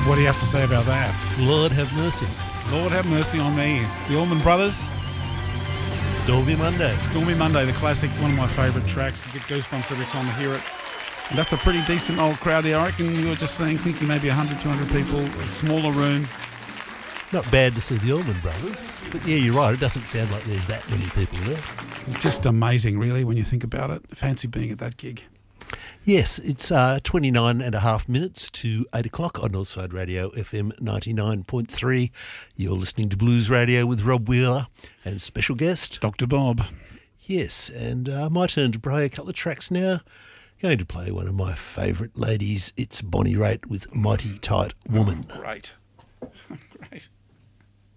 What do you have to say about that? Lord have mercy. Lord have mercy on me. The Allman Brothers. Stormy Monday. Stormy Monday, the classic, one of my favourite tracks. I get goosebumps every time I hear it. And that's a pretty decent old crowd there. I reckon you were just saying, thinking maybe 100, 200 people, a smaller room. Not bad to see the Allman Brothers. But yeah, you're right. It doesn't sound like there's that many people there. Just amazing, really, when you think about it. Fancy being at that gig. Yes, it's 29 and a half minutes to 8 o'clock on Northside Radio, FM 99.3. You're listening to Blues Radio with Rob Wheeler and special guest Dr. Bob. Yes, and my turn to play a couple of tracks now. Going to play one of my favourite ladies. It's Bonnie Raitt with Mighty Tight Woman. Oh, great.